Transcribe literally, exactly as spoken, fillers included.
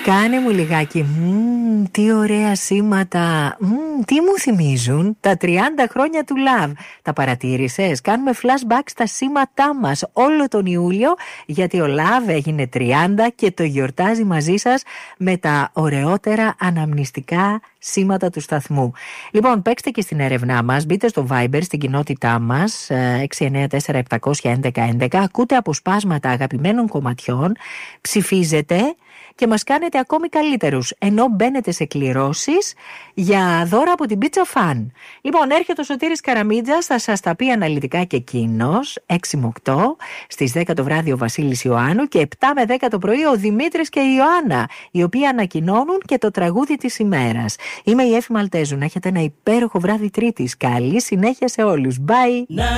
Κάνε μου λιγάκι. Μμμ, τι ωραία σήματα. Μμμ, τι μου θυμίζουν τα τριάντα χρόνια του Love. Τα παρατήρησες? Κάνουμε flashback στα σήματά μας όλο τον Ιούλιο, γιατί ο Love έγινε τριάντα και το γιορτάζει μαζί σας με τα ωραιότερα αναμνηστικά σήματα του σταθμού. Λοιπόν, παίξτε και στην έρευνά μας, μπείτε στο Viber, στην κοινότητά μας έξι εννιά τέσσερα επτά ένα ένα ένα ένα, ακούτε αποσπάσματα αγαπημένων κομματιών, ψηφίζετε και μας κάνετε ακόμη καλύτερους, ενώ μπαίνετε σε κληρώσεις για δώρα από την Pizza Fan. Λοιπόν, έρχεται ο Σωτήρης Καραμίτζας, θα σας τα πει αναλυτικά και εκείνος, έξι με οκτώ, στις δέκα το βράδυ ο Βασίλης Ιωάννου και επτά με δέκα το πρωί ο Δημήτρης και η Ιωάννα, οι οποίοι ανακοινώνουν και το τραγούδι της ημέρας. Είμαι η Έφη Μαλτέζου, να έχετε ένα υπέροχο βράδυ Τρίτης. Καλή συνέχεια σε όλους. Bye!